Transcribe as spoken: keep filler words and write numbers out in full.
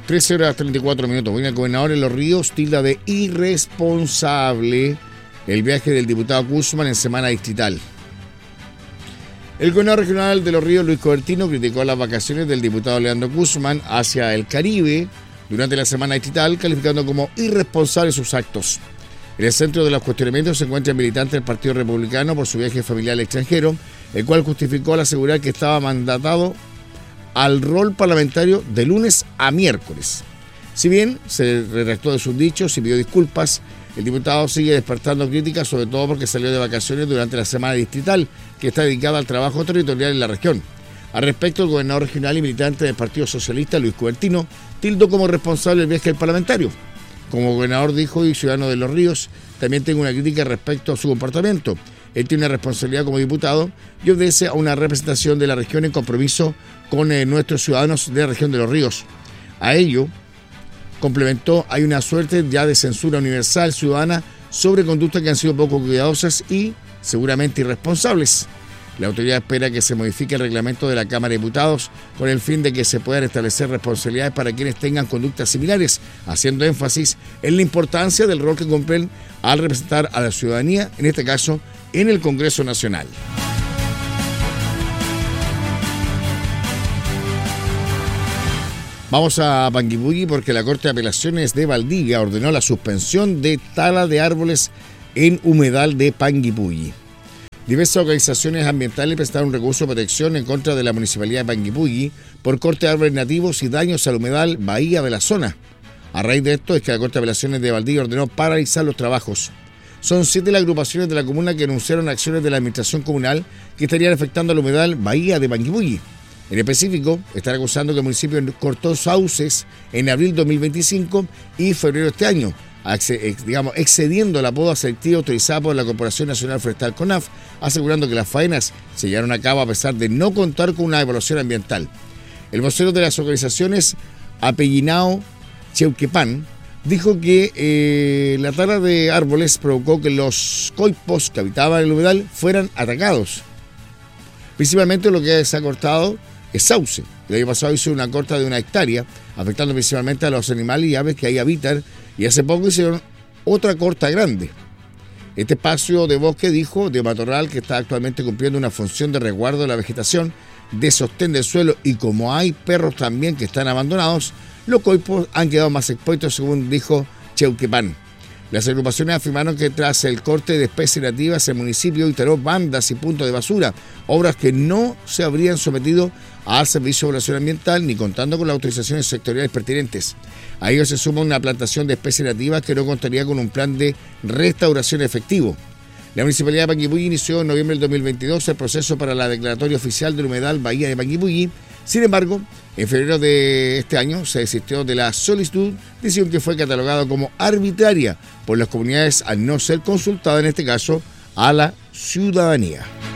trece horas treinta y cuatro minutos. Bueno, el gobernador en Los Ríos tilda de irresponsable el viaje del diputado Guzmán en semana distrital. El gobernador regional de Los Ríos, Luis Cobertino, criticó las vacaciones del diputado Leandro Guzmán hacia el Caribe durante la semana distrital, calificando como irresponsables sus actos. En el centro de los cuestionamientos se encuentra el militante del Partido Republicano por su viaje familiar al extranjero, el cual justificó al asegurar que estaba mandatado al rol parlamentario de lunes a miércoles. Si bien se retractó de sus dichos y pidió disculpas, el diputado sigue despertando críticas, sobre todo porque salió de vacaciones durante la semana distrital, que está dedicada al trabajo territorial en la región. Al respecto, el gobernador regional y militante del Partido Socialista, Luis Cobertino, tildó como responsable el viaje del parlamentario. Como gobernador dijo y ciudadano de Los Ríos, también tengo una crítica respecto a su comportamiento. Él tiene una responsabilidad como diputado y obedece a una representación de la región en compromiso con eh, nuestros ciudadanos de la región de Los Ríos. A ello, complementó, hay una suerte ya de censura universal ciudadana sobre conductas que han sido poco cuidadosas y seguramente irresponsables. La autoridad espera que se modifique el reglamento de la Cámara de Diputados con el fin de que se puedan establecer responsabilidades para quienes tengan conductas similares, haciendo énfasis en la importancia del rol que cumplen al representar a la ciudadanía, en este caso en el Congreso Nacional. Vamos a Panguipulli porque la Corte de Apelaciones de Valdivia ordenó la suspensión de tala de árboles en humedal de Panguipulli. Diversas organizaciones ambientales presentaron un recurso de protección en contra de la Municipalidad de Panguipulli por corte de árboles nativos y daños al humedal bahía de la zona. A raíz de esto es que la Corte de Apelaciones de Valdivia ordenó paralizar los trabajos. Son siete las agrupaciones de la comuna que anunciaron acciones de la administración comunal que estarían afectando al humedal bahía de Panguipulli. En específico, están acusando que el municipio cortó sauces en abril de dos mil veinticinco y febrero de este año, digamos, excediendo la poda selectiva autorizada por la Corporación Nacional Forestal CONAF, asegurando que las faenas se llevaron a cabo a pesar de no contar con una evaluación ambiental. El vocero de las organizaciones, Apellinao Cheuquepán, dijo que eh, la tala de árboles provocó que los coipos que habitaban el humedal fueran atacados. Principalmente lo que se ha cortado es sauce. El año pasado hizo una corta de una hectárea, afectando principalmente a los animales y aves que ahí habitan, y hace poco hicieron otra corta grande. Este espacio de bosque, dijo, de matorral que está actualmente cumpliendo una función de resguardo de la vegetación, de sostén del suelo, y como hay perros también que están abandonados, los coipos han quedado más expuestos, según dijo Cheuquepán. Las agrupaciones afirmaron que tras el corte de especies nativas, el municipio instaló bandas y puntos de basura, obras que no se habrían sometido al Servicio de Evaluación Ambiental ni contando con las autorizaciones sectoriales pertinentes. A ello se suma una plantación de especies nativas que no contaría con un plan de restauración efectivo. La Municipalidad de Panguipulli inició en noviembre del dos mil veintidós el proceso para la declaratoria oficial del humedal bahía de Panguipulli. Sin embargo, en febrero de este año se desistió de la solicitud, decisión que fue catalogada como arbitraria por las comunidades al no ser consultada, en este caso, a la ciudadanía.